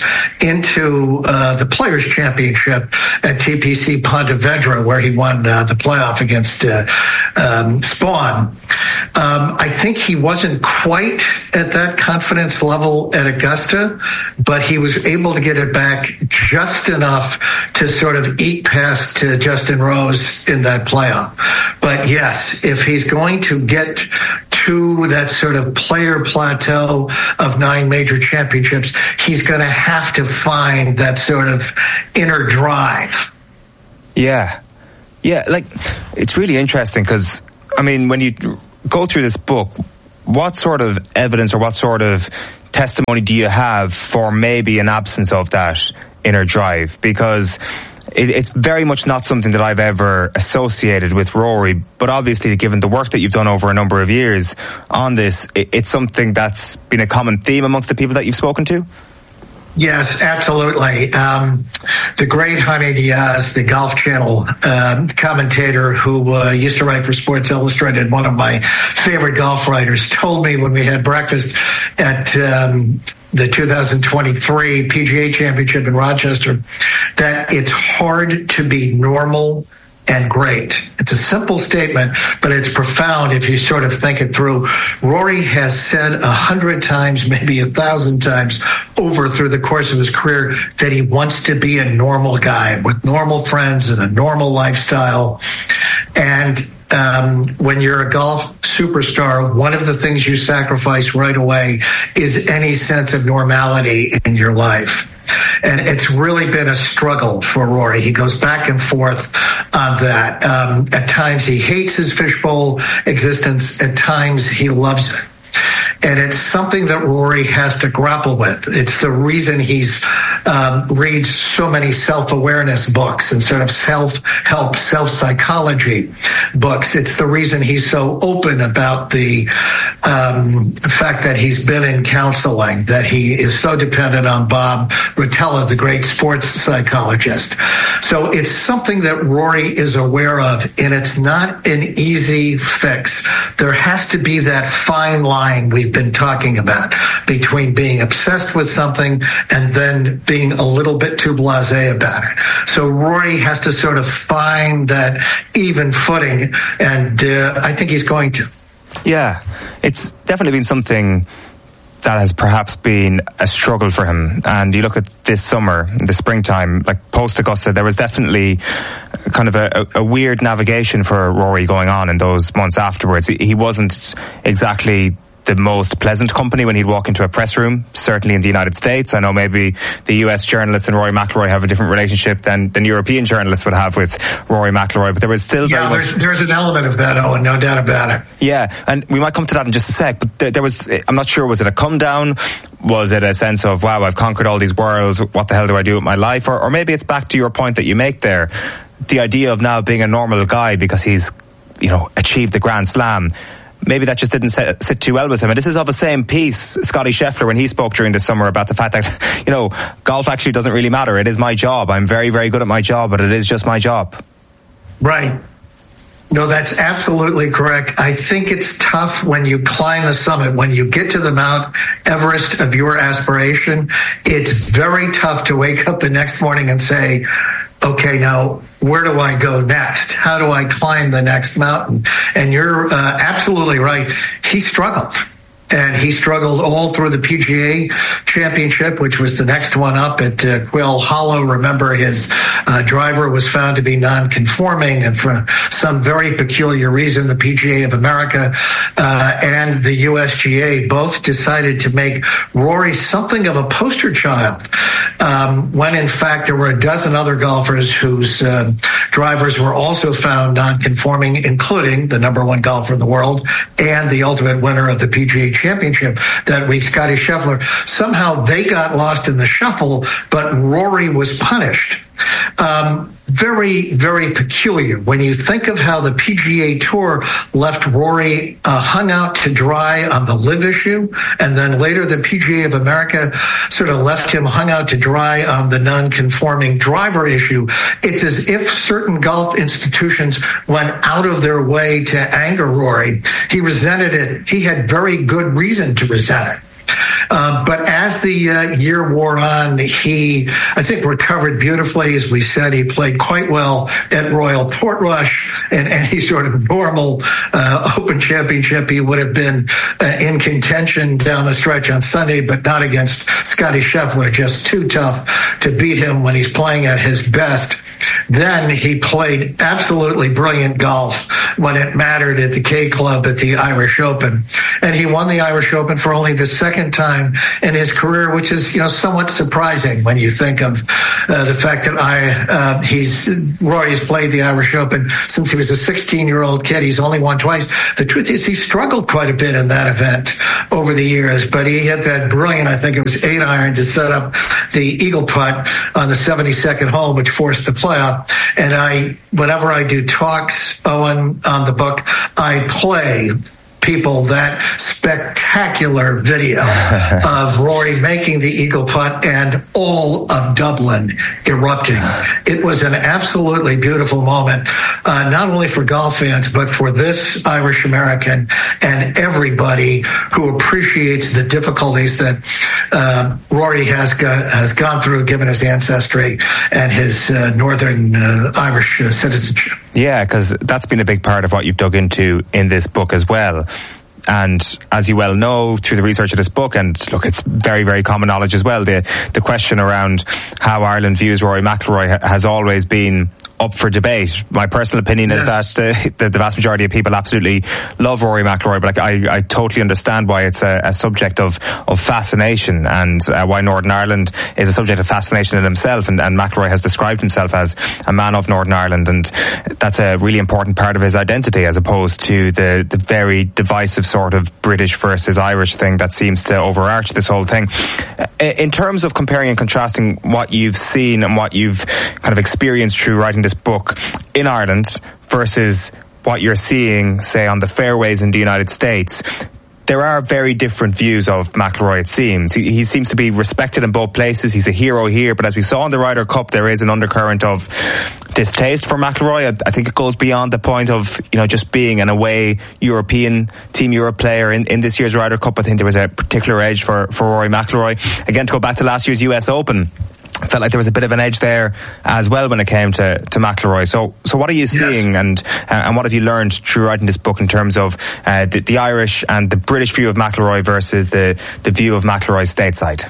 into uh, the Players' Championship at T P C Ponte Vedra, where he won uh, the playoff against uh, um, Spawn. Um, I think he wasn't quite at that confidence level at Augusta, but he was able to get it back just enough to sort of eat past uh, Justin Rose in that playoff. But yes, if he's going to get to that sort of player plateau of nine major championships, he's going to have to find that sort of inner drive. Yeah. Yeah, like, it's really interesting because, I mean, when you go through this book, what sort of evidence or what sort of testimony do you have for maybe an absence of that inner drive? Because it, it's very much not something that I've ever associated with Rory, but obviously given the work that you've done over a number of years on this, it, it's something that's been a common theme amongst the people that you've spoken to? Yes, absolutely. Um, the great Jaime Diaz, the Golf Channel uh, commentator who uh, used to write for Sports Illustrated, one of my favorite golf writers, told me when we had breakfast at um, the two thousand twenty-three P G A Championship in Rochester that it's hard to be normal and great. It's a simple statement, but it's profound if you sort of think it through. Rory has said a hundred times, maybe a thousand times over through the course of his career that he wants to be a normal guy with normal friends and a normal lifestyle. And um, when you're a golf superstar, one of the things you sacrifice right away is any sense of normality in your life. And it's really been a struggle for Rory. He goes back and forth on that. Um, at times he hates his fishbowl existence. At times he loves it. And it's something that Rory has to grapple with. It's the reason he's um, reads so many self-awareness books and sort of self-help, self-psychology books. It's the reason he's so open about the um, fact that he's been in counseling, that he is so dependent on Bob Rotella, the great sports psychologist. So it's something that Rory is aware of, and it's not an easy fix. There has to be that fine line we've been talking about between being obsessed with something and then being a little bit too blasé about it. So Rory has to sort of find that even footing, and uh, I think he's going to. Yeah, it's definitely been something that has perhaps been a struggle for him. And you look at this summer, the springtime, like post-Augusta, there was definitely kind of a, a weird navigation for Rory going on in those months afterwards. He, he wasn't exactly the most pleasant company when he'd walk into a press room, certainly in the United States. I know maybe the U S journalists and Rory McIlroy have a different relationship than, than European journalists would have with Rory McIlroy, but there was still yeah, very there's, much... there's an element of that, Owen, no doubt about it. Yeah, and we might come to that in just a sec, but there, there was, I'm not sure, was it a come down? Was it a sense of, wow, I've conquered all these worlds, what the hell do I do with my life? Or, or maybe it's back to your point that you make there, the idea of now being a normal guy because he's, you know, achieved the Grand Slam. Maybe that just didn't sit, sit too well with him. And this is of the same piece, Scotty Scheffler, when he spoke during the summer about the fact that, you know, golf actually doesn't really matter. It is my job. I'm very, very good at my job, but it is just my job. Right. No, that's absolutely correct. I think it's tough when you climb the summit, when you get to the Mount Everest of your aspiration. It's very tough to wake up the next morning and say, okay, now where do I go next? How do I climb the next mountain? And you're uh, absolutely right. He struggled. And he struggled all through the P G A Championship, which was the next one up at uh, Quail Hollow. Remember, his uh, driver was found to be non-conforming, and for some very peculiar reason, the P G A of America uh, and the U S G A both decided to make Rory something of a poster child, um, when in fact there were a dozen other golfers whose uh, drivers were also found non-conforming, including the number one golfer in the world and the ultimate winner of the P G A Championship that week, Scotty Scheffler. Somehow they got lost in the shuffle, but Rory was punished. Um, very, very peculiar. When you think of how the P G A Tour left Rory uh, hung out to dry on the live issue, and then later the P G A of America sort of left him hung out to dry on the non-conforming driver issue, it's as if certain golf institutions went out of their way to anger Rory. He resented it. He had very good reason to resent it. Uh, but as the uh, year wore on, he, I think, recovered beautifully. As we said, he played quite well at Royal Portrush, and any sort of normal uh, Open Championship, he would have been uh, in contention down the stretch on Sunday, but not against Scotty Scheffler. Just too tough to beat him when he's playing at his best. Then he played absolutely brilliant golf when it mattered at the K Club at the Irish Open. And he won the Irish Open for only the second time in his career, which is, you know, somewhat surprising when you think of uh, the fact that I uh, he's Rory's played the Irish Open since he was a sixteen-year-old kid. He's only won twice. The truth is he struggled quite a bit in that event over the years, but he had that brilliant, I think it was eight iron to set up the eagle putt on the seventy-second hole, which forced the playoff. And I, whenever I do talks, Owen, on the book, I play people that spectacular video of Rory making the eagle putt and all of Dublin erupting. It was an absolutely beautiful moment, uh, not only for golf fans, but for this Irish American and everybody who appreciates the difficulties that uh, Rory has got, has gone through given his ancestry and his uh, Northern uh, Irish uh, citizenship. Yeah, because that's been a big part of what you've dug into in this book as well. And as you well know through the research of this book, and look, it's very, very common knowledge as well, the the question around how Ireland views Rory McIlroy ha- has always been up for debate. My personal opinion yes. is that uh, the, the vast majority of people absolutely love Rory McIlroy, but I, I totally understand why it's a, a subject of, of fascination, and uh, why Northern Ireland is a subject of fascination in himself, and, and McIlroy has described himself as a man of Northern Ireland, and that's a really important part of his identity, as opposed to the, the very divisive sort of British versus Irish thing that seems to overarch this whole thing. In terms of comparing and contrasting what you've seen and what you've kind of experienced through writing this book in Ireland versus what you're seeing, say, on the fairways in the United States, there are very different views of McIlroy, it seems. He, he seems to be respected in both places. He's a hero here, but as we saw in the Ryder Cup, there is an undercurrent of distaste for McIlroy. I, I think it goes beyond the point of, you know, just being an away European Team Europe player in, in this year's Ryder Cup. I think there was a particular edge for, for Rory McIlroy. Again, to go back to last year's U S Open, I felt like there was a bit of an edge there as well when it came to, to McIlroy. So, so what are you seeing, yes. and uh, and what have you learned through writing this book in terms of uh, the, the Irish and the British view of McIlroy versus the, the view of McIlroy stateside?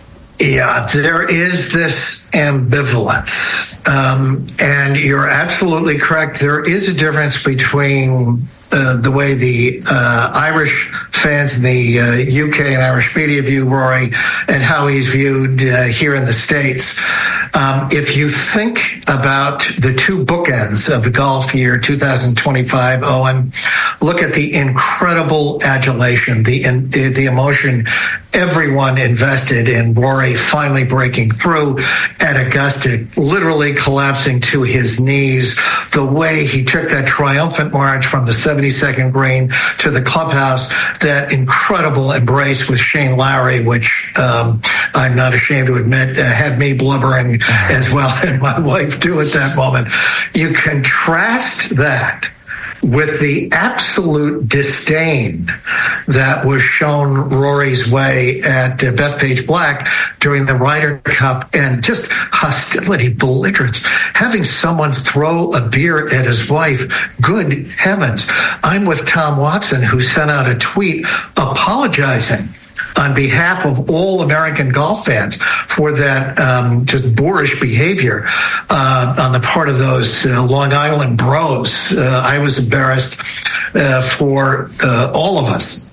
Yeah, there is this ambivalence, um, and you're absolutely correct. There is a difference between uh, the way the uh, Irish fans in the uh, U K and Irish media view Rory and how he's viewed uh, here in the States. Um, if you think about the two bookends of the golf year two thousand twenty-five, Owen, look at the incredible adulation, the the emotion everyone invested in Rory finally breaking through at Augusta, literally collapsing to his knees, the way he took that triumphant march from the seventy-second green to the clubhouse, that incredible embrace with Shane Lowry, which um, I'm not ashamed to admit uh, had me blubbering as well, and my wife too at that moment. You contrast that with the absolute disdain that was shown Rory's way at uh, Bethpage Black during the Ryder Cup, and just hostility, belligerence, having someone throw a beer at his wife. Good heavens. I'm with Tom Watson, who sent out a tweet apologizing on behalf of all American golf fans for that um, just boorish behavior uh, on the part of those uh, Long Island bros. Uh, I was embarrassed uh, for uh, all of us.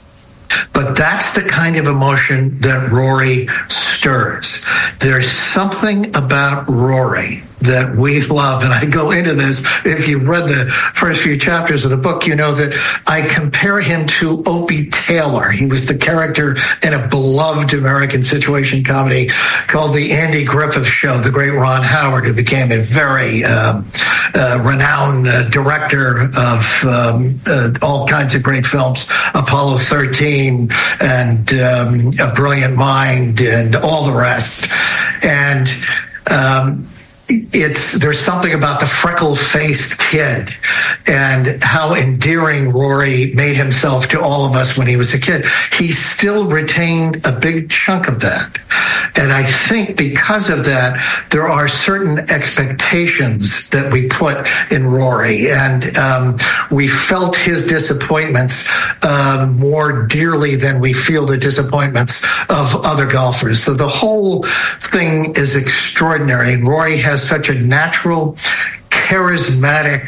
But that's the kind of emotion that Rory stirs. There's something about Rory that we love, and I go into this. If you've read the first few chapters of the book, you know that I compare him to Opie Taylor. He was the character in a beloved American situation comedy called The Andy Griffith Show, the great Ron Howard, who became a very uh, uh, renowned uh, director of um, uh, all kinds of great films, Apollo thirteen and um, A Brilliant Mind and all the rest. And um It's there's something about the freckle-faced kid and how endearing Rory made himself to all of us when he was a kid. He still retained a big chunk of that. And I think because of that, there are certain expectations that we put in Rory, and um, we felt his disappointments uh, more dearly than we feel the disappointments of other golfers. So the whole thing is extraordinary. Rory has such a natural, charismatic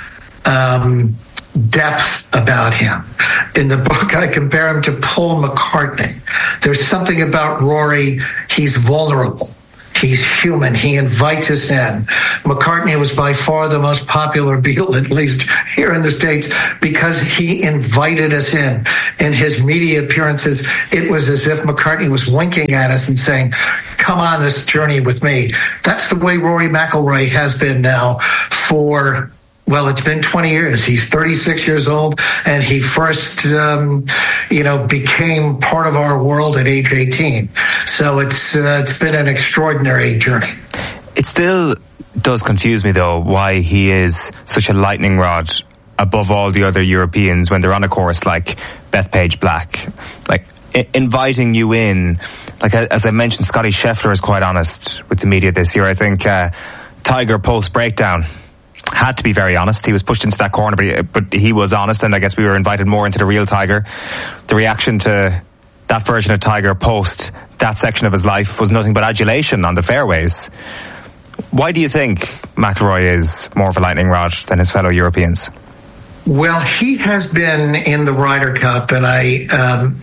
um, depth about him. In the book, I compare him to Paul McCartney. There's something about Rory, he's vulnerable. He's human. He invites us in. McCartney was by far the most popular Beatle, at least here in the States, because he invited us in. In his media appearances, it was as if McCartney was winking at us and saying, come on this journey with me. That's the way Rory McIlroy has been now for... Well, it's been twenty years. He's thirty-six years old, and he first, um, you know, became part of our world at age eighteen. So it's uh, it's been an extraordinary journey. It still does confuse me, though, why he is such a lightning rod above all the other Europeans when they're on a course like Bethpage Black. Like, I- inviting you in, like, as I mentioned, Scotty Scheffler is quite honest with the media this year. I think uh, Tiger post-breakdown had to be very honest. He was pushed into that corner, but he, but he was honest, and I guess we were invited more into the real Tiger. The reaction to that version of Tiger post that section of his life was nothing but adulation on the fairways. Why do you think McIlroy is more of a lightning rod than his fellow Europeans? Well, he has been in the Ryder Cup, and I um,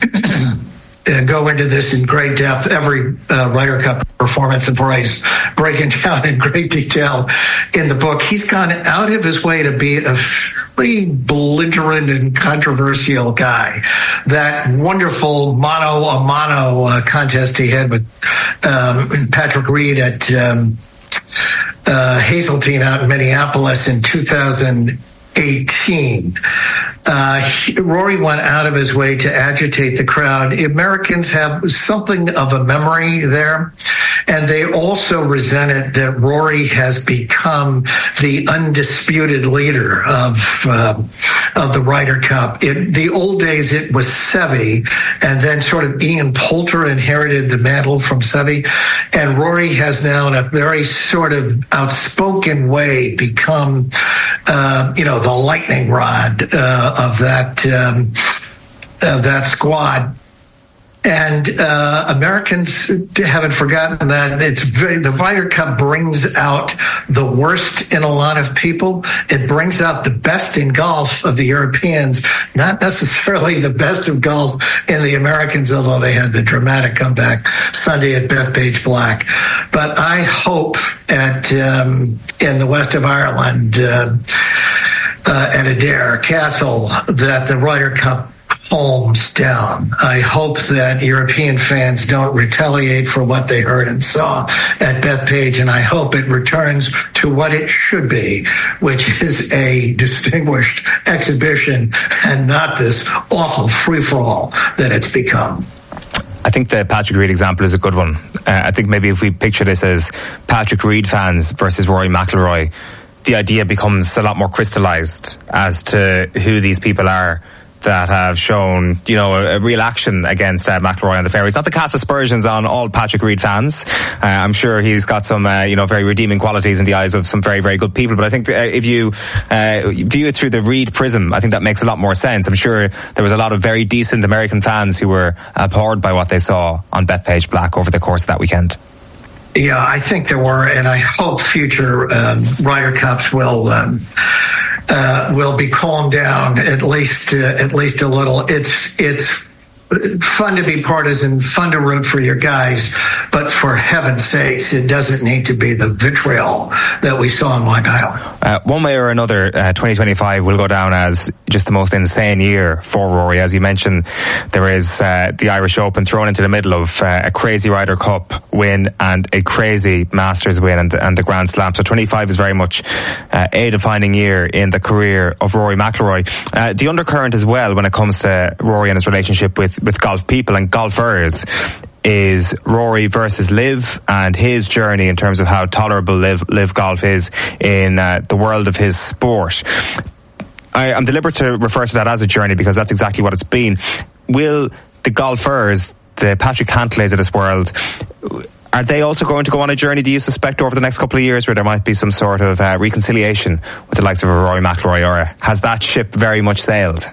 go into this in great depth. Every uh, Ryder Cup performance of Roy's breaking down in great detail in the book. He's gone out of his way to be a fairly belligerent and controversial guy. That wonderful mono a mono uh, contest he had with um, Patrick Reed at um, uh, Hazeltine out in Minneapolis in two thousand eighteen. Uh, he, Rory went out of his way to agitate the crowd. Americans have something of a memory there, and they also resented that Rory has become the undisputed leader of uh, of the Ryder Cup. In the old days, it was Seve, and then sort of Ian Poulter inherited the mantle from Seve, and Rory has now, in a very sort of outspoken way, become, uh, you know, the lightning rod uh, of that um, of that squad. And uh, Americans haven't forgotten that. It's very, the Ryder Cup brings out the worst in a lot of people. It brings out the best in golf of the Europeans, not necessarily the best of golf in the Americans, although they had the dramatic comeback Sunday at Bethpage Black. But I hope at um, in the west of Ireland, uh, uh, at Adair Castle, that the Ryder Cup calms down. I hope that European fans don't retaliate for what they heard and saw at Bethpage, and I hope it returns to what it should be, which is a distinguished exhibition and not this awful free-for-all that it's become. I think the Patrick Reed example is a good one. Uh, I think maybe if we picture this as Patrick Reed fans versus Rory McIlroy, the idea becomes a lot more crystallized as to who these people are that have shown, you know, a, a real action against uh, McIlroy on the fairways. Not to cast aspersions on all Patrick Reed fans. Uh, I'm sure he's got some, uh, you know, very redeeming qualities in the eyes of some very, very good people. But I think uh, if you uh, view it through the Reed prism, I think that makes a lot more sense. I'm sure there was a lot of very decent American fans who were abhorred by what they saw on Bethpage Black over the course of that weekend. Yeah, I think there were, and I hope future um, Ryder Cups will um, uh, will be calmed down at least uh, at least a little. It's it's fun to be partisan, fun to root for your guys, but for heaven's sakes, it doesn't need to be the vitriol that we saw in Long Island. Uh, one way or another, uh, twenty twenty-five will go down as just the most insane year for Rory. As you mentioned, there is uh, the Irish Open thrown into the middle of uh, a crazy Ryder Cup win and a crazy Masters win and the, and the Grand Slam. So twenty-five is very much uh, a defining year in the career of Rory McIlroy. Uh, the undercurrent as well when it comes to Rory and his relationship with, with golf people and golfers is Rory versus Liv and his journey in terms of how tolerable Liv, Liv golf is in uh, the world of his sport. I, I'm deliberate to refer to that as a journey because that's exactly what it's been. Will the golfers the Patrick Cantlays of this world, are they also going to go on a journey, do you suspect, over the next couple of years where there might be some sort of uh, reconciliation with the likes of a Rory McIlroy, or has that ship very much sailed?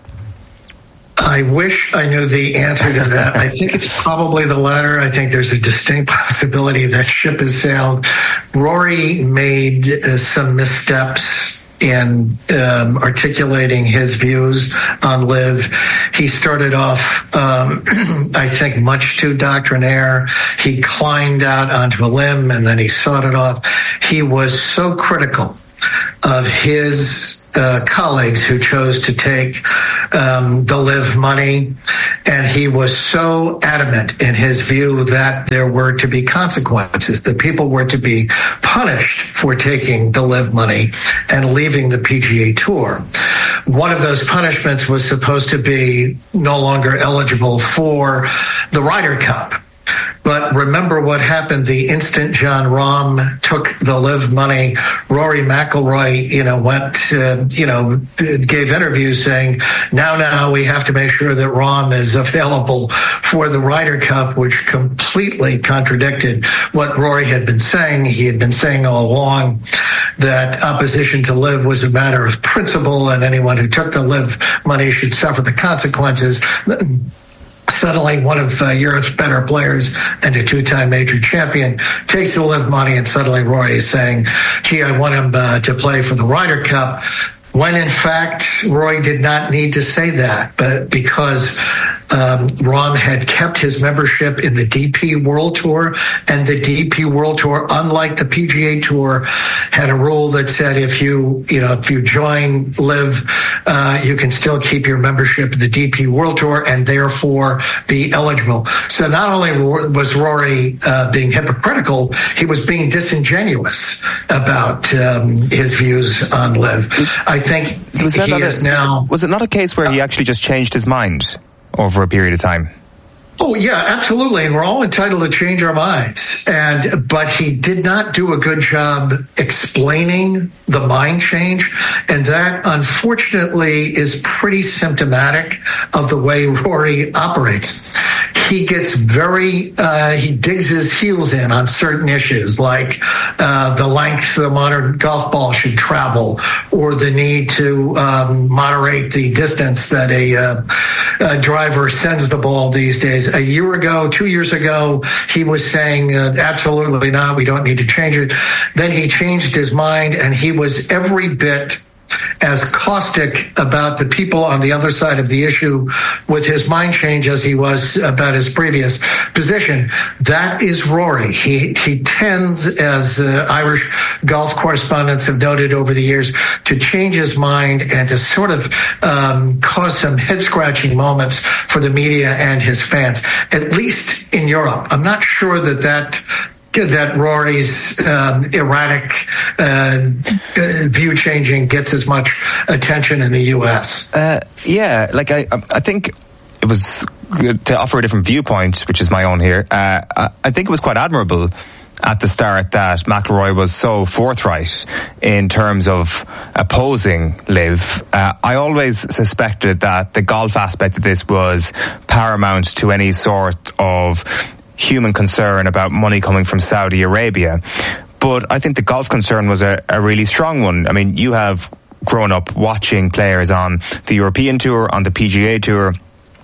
I wish I knew the answer to that. I think it's probably the latter. I think there's a distinct possibility that ship has sailed. Rory made uh, some missteps in um, articulating his views on Liv. He started off, um, I think, much too doctrinaire. He climbed out onto a limb and then he sawed it off. He was so critical of his uh, colleagues who chose to take um, the Liv money, and he was so adamant in his view that there were to be consequences, that people were to be punished for taking the Liv money and leaving the P G A Tour. One of those punishments was supposed to be no longer eligible for the Ryder Cup. But remember what happened the instant Jon Rahm took the Liv money. Rory McIlroy, you know, went, uh, you know, gave interviews saying, now, now we have to make sure that Rahm is available for the Ryder Cup, which completely contradicted what Rory had been saying. He had been saying all along that opposition to Liv was a matter of principle, and anyone who took the Liv money should suffer the consequences. Suddenly, one of uh, Europe's better players and a two-time major champion takes the Liv money, and suddenly Rory is saying, gee, I want him uh, to play for the Ryder Cup. When in fact, Rory did not need to say that, but because um, Rahm had kept his membership in the D P World Tour, and the D P World Tour, unlike the P G A Tour, had a rule that said if you, you know, if you join Liv, uh, you can still keep your membership in the D P World Tour and therefore be eligible. So not only was Rory uh, being hypocritical, he was being disingenuous about um, his views on Liv. I think was he is a, now. Was it not a case where he actually just changed his mind over a period of time? Oh, yeah, absolutely. And we're all entitled to change our minds. And, but he did not do a good job explaining the mind change. And that, unfortunately, is pretty symptomatic of the way Rory operates. He gets very, uh, he digs his heels in on certain issues, like uh, the length the modern golf ball should travel, or the need to um, moderate the distance that a, uh, a driver sends the ball these days. A year ago, two years ago, he was saying, uh, absolutely not, we don't need to change it. Then he changed his mind, and he was every bit as caustic about the people on the other side of the issue with his mind change as he was about his previous position. That is Rory. He he tends, as uh, Irish golf correspondents have noted over the years, to change his mind and to sort of um, cause some head-scratching moments for the media and his fans, at least in Europe. I'm not sure that that that Rory's um, erratic uh, view changing gets as much attention in the U S. Uh, yeah, like I, I think it was good to offer a different viewpoint, which is my own here. Uh, I think it was quite admirable at the start that McIlroy was so forthright in terms of opposing Liv. Uh, I always suspected that the golf aspect of this was paramount to any sort of human concern about money coming from Saudi Arabia. But I think the golf concern was a, a really strong one. I mean, you have grown up watching players on the European Tour, on the P G A Tour,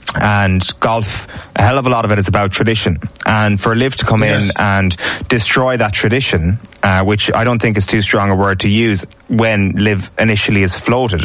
and golf, a hell of a lot of it is about tradition. And for Liv to come yes. in and destroy that tradition, uh, which I don't think is too strong a word to use when Liv initially is floated,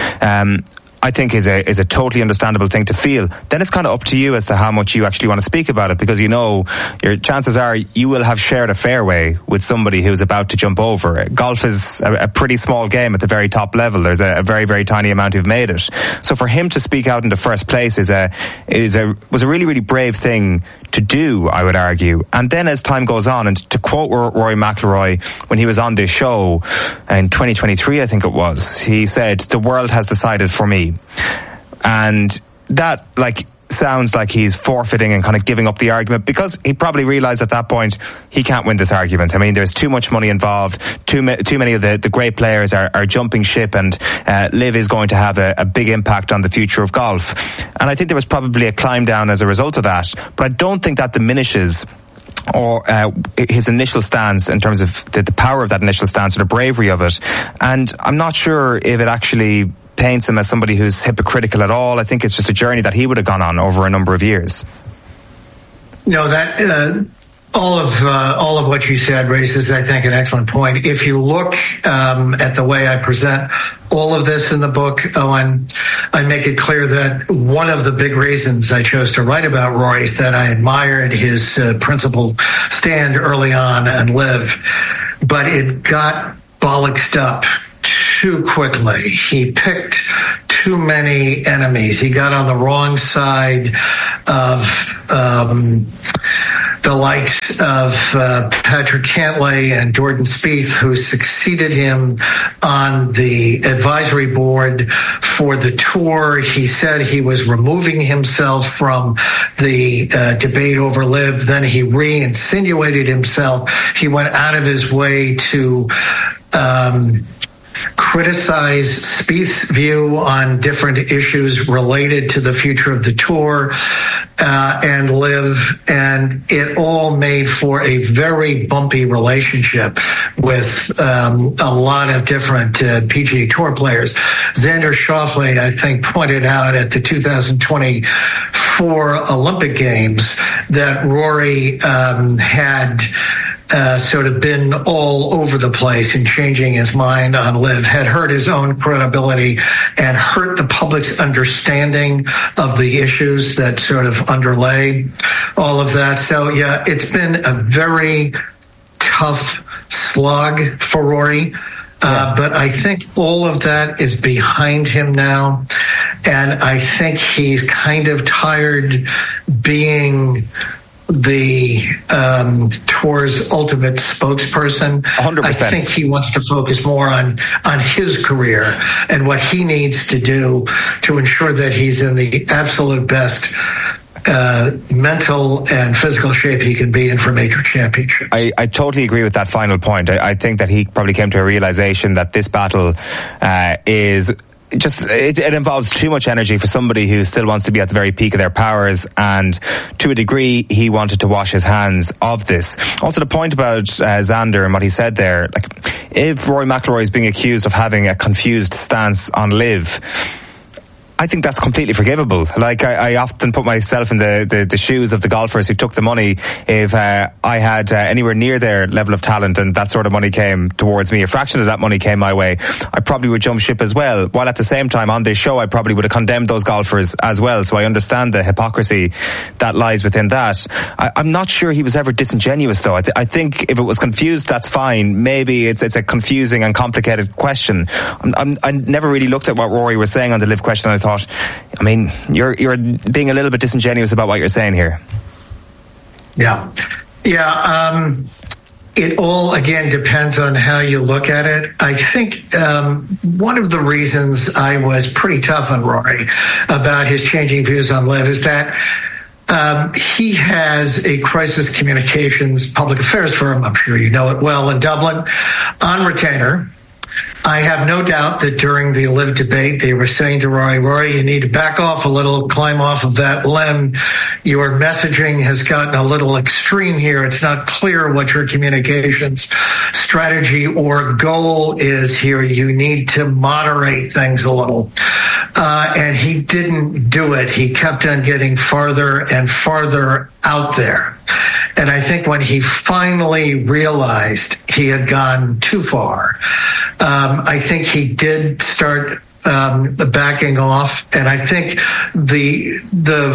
um, I think is a is a totally understandable thing to feel. Then it's kind of up to you as to how much you actually want to speak about it, because you know your chances are you will have shared a fairway with somebody who's about to jump over. Golf is a, a pretty small game at the very top level. There's a, a very very tiny amount who've made it. So for him to speak out in the first place is a is a was a really really brave thing to do, I would argue. And then as time goes on, and to quote Rory McIlroy when he was on this show in twenty twenty-three, I think it was, he said, "The world has decided for me." And that, like, sounds like he's forfeiting and kind of giving up the argument, because he probably realised at that point he can't win this argument. I mean, there's too much money involved, too, ma- too many of the, the great players are, are jumping ship, and uh, Liv is going to have a, a big impact on the future of golf. And I think there was probably a climb down as a result of that, but I don't think that diminishes or uh, his initial stance in terms of the, the power of that initial stance or the bravery of it. And I'm not sure if it actually paints him as somebody who's hypocritical at all. I think it's just a journey that he would have gone on over a number of years. No, that uh, all of uh, all of what you said raises, I think, an excellent point. If you look um, at the way I present all of this in the book, Owen, I make it clear that one of the big reasons I chose to write about Rory is that I admired his uh, principled stand early on and Liv, but it got bollocksed up too quickly. He picked too many enemies. He got on the wrong side of um, the likes of uh, Patrick Cantlay and Jordan Spieth, who succeeded him on the advisory board for the tour. He said he was removing himself from the uh, debate over Liv. Then he re-insinuated himself. He went out of his way to Um, criticize Spieth's view on different issues related to the future of the tour uh, and Liv, and it all made for a very bumpy relationship with um, a lot of different uh, P G A Tour players. Xander Schauffele, I think, pointed out at the two thousand twenty-four Olympic Games that Rory um, had Uh, sort of been all over the place in changing his mind on Liv, had hurt his own credibility and hurt the public's understanding of the issues that sort of underlay all of that. So, yeah, it's been a very tough slog for Rory. Uh, but I think all of that is behind him now. And I think he's kind of tired being the um, tour's ultimate spokesperson. one hundred percent. I think he wants to focus more on, on his career and what he needs to do to ensure that he's in the absolute best uh, mental and physical shape he can be in for major championships. I, I totally agree with that final point. I, I think that he probably came to a realization that this battle uh, is just it, it involves too much energy for somebody who still wants to be at the very peak of their powers, and to a degree he wanted to wash his hands of this. Also, the point about uh, Xander and what he said there, like, if Rory McIlroy is being accused of having a confused stance on Liv, I think that's completely forgivable. Like, I, I often put myself in the, the, the shoes of the golfers who took the money. If uh, I had uh, anywhere near their level of talent and that sort of money came towards me, a fraction of that money came my way, I probably would jump ship as well. While at the same time on this show, I probably would have condemned those golfers as well. So I understand the hypocrisy that lies within that. I, I'm not sure he was ever disingenuous, though. I, th- I think if it was confused, that's fine. Maybe it's it's a confusing and complicated question. I'm, I'm, I never really looked at what Rory was saying on the Liv question, and I thought, I mean, you're you're being a little bit disingenuous about what you're saying here. Yeah. Yeah. Um, it all, again, depends on how you look at it. I think um, one of the reasons I was pretty tough on Rory about his changing views on Liv is that Um, he has a crisis communications public affairs firm, I'm sure you know it well, in Dublin, on retainer. I have no doubt that during the Liv debate, they were saying to Rory, Rory, you need to back off a little, climb off of that limb. Your messaging has gotten a little extreme here. It's not clear what your communications strategy or goal is here. You need to moderate things a little. Uh, and he didn't do it. He kept on getting farther and farther out there. And I think when he finally realized he had gone too far, um, I think he did start um, backing off. And I think the the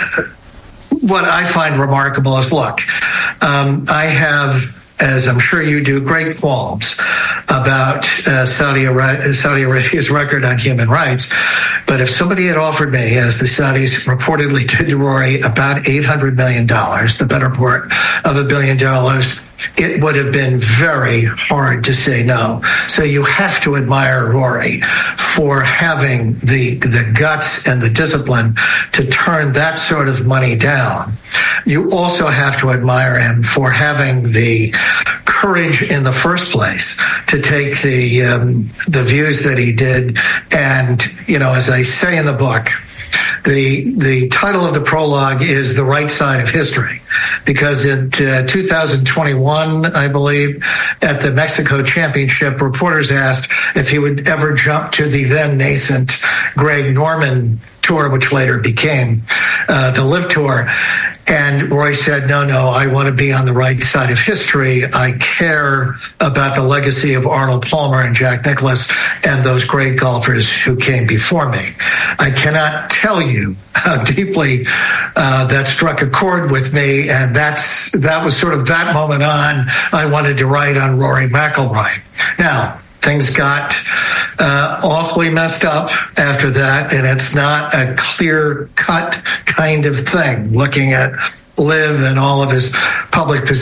what I find remarkable is, look, um, I have, as I'm sure you do, great qualms about uh, Saudi, Ara- Saudi Arabia's record on human rights. But if somebody had offered me, as the Saudis reportedly did to Rory, about eight hundred million dollars, the better part of a billion dollars, it would have been very hard to say no. So you have to admire Rory for having the the guts and the discipline to turn that sort of money down. You also have to admire him for having the courage in the first place to take the um, the views that he did. And, you know, as I say in the book, the the title of the prologue is The Right Side of History, because in uh, two thousand twenty-one, I believe, at the Mexico Championship, reporters asked if he would ever jump to the then nascent Greg Norman Tour, which later became uh, the Live Tour. And Roy said, no, no, I want to be on the right side of history. I care about the legacy of Arnold Palmer and Jack Nicklaus and those great golfers who came before me. I cannot tell you how deeply uh, that struck a chord with me. And that's that was sort of that moment on, I wanted to write on Rory McIlroy. Now, things got uh, awfully messed up after that, and it's not a clear-cut kind of thing, looking at Liv and all of his public positions.